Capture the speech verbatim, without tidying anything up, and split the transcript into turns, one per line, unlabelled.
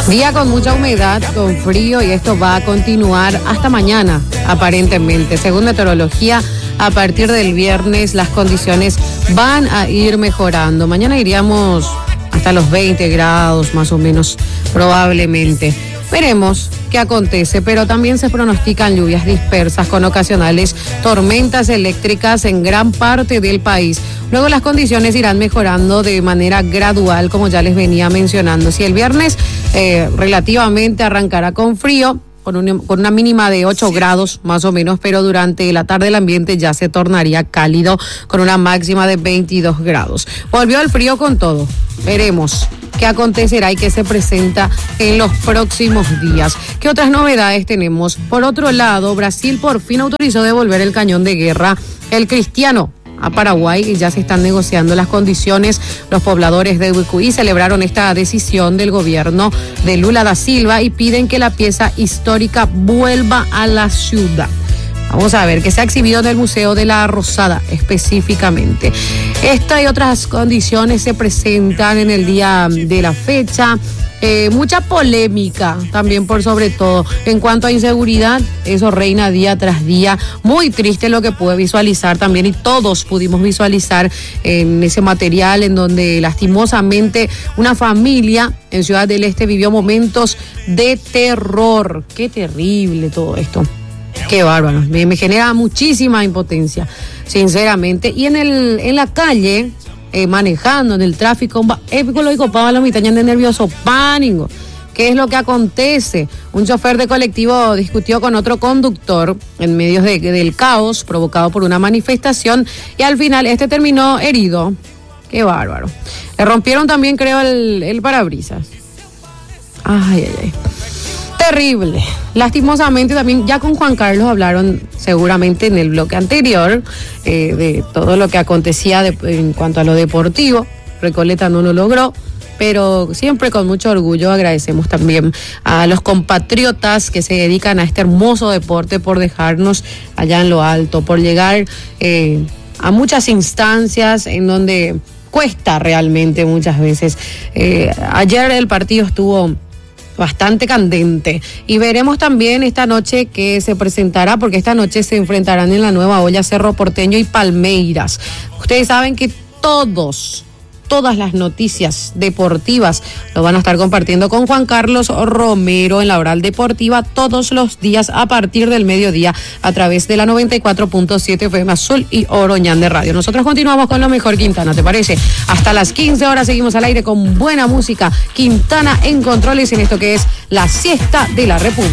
Día con mucha humedad, con frío, y esto va a continuar hasta mañana, aparentemente. Según meteorología, a partir del viernes las condiciones van a ir mejorando. Mañana iríamos hasta los veinte grados, más o menos, probablemente. Veremos qué acontece, pero también se pronostican lluvias dispersas con ocasionales tormentas eléctricas en gran parte del país. Luego las condiciones irán mejorando de manera gradual, como ya les venía mencionando. Si el viernes eh, relativamente arrancará con frío, con, un, con una mínima de ocho grados más o menos, pero durante la tarde el ambiente ya se tornaría cálido con una máxima de veintidós grados. Volvió el frío con todo. Veremos qué acontecerá y qué se presenta en los próximos días. ¿Qué otras novedades tenemos? Por otro lado, Brasil por fin autorizó devolver el cañón de guerra El Cristiano a Paraguay y ya se están negociando las condiciones. Los pobladores de Ubicuí celebraron esta decisión del gobierno de Lula da Silva y piden que la pieza histórica vuelva a la ciudad. Vamos a ver, que se ha exhibido en el Museo de la Rosada específicamente. Esta y otras condiciones se presentan en el día de la fecha. Eh, mucha polémica también, por sobre todo en cuanto a inseguridad, eso reina día tras día. Muy triste lo que pude visualizar también, y todos pudimos visualizar en ese material en donde lastimosamente una familia en Ciudad del Este vivió momentos de terror. Qué terrible todo esto. Qué bárbaro, me, me genera muchísima impotencia, sinceramente. Y en el en la calle, eh, manejando en el tráfico, ecológico, Pablo Mitañán de nervioso, pánico. ¿Qué es lo que acontece? Un chofer de colectivo discutió con otro conductor en medio de, del caos provocado por una manifestación y al final este terminó herido. Qué bárbaro. Le rompieron también, creo, el, el parabrisas. Ay, ay, ay. Terrible. Lastimosamente también, ya con Juan Carlos hablaron seguramente en el bloque anterior eh, de todo lo que acontecía de, en cuanto a lo deportivo. Recoleta no lo logró, pero siempre con mucho orgullo agradecemos también a los compatriotas que se dedican a este hermoso deporte por dejarnos allá en lo alto, por llegar eh, a muchas instancias en donde cuesta realmente muchas veces. Eh, ayer el partido estuvo bastante candente y veremos también esta noche que se presentará, porque esta noche se enfrentarán en la nueva olla Cerro Porteño y Palmeiras. Ustedes saben que todos todas las noticias deportivas lo van a estar compartiendo con Juan Carlos Romero en la Oral Deportiva todos los días a partir del mediodía a través de la noventa y cuatro punto siete F M Azul y Oroñán de Radio. Nosotros continuamos con lo mejor Quintana, ¿te parece? Hasta las quince horas seguimos al aire con buena música. Quintana en controles en esto que es la siesta de la República.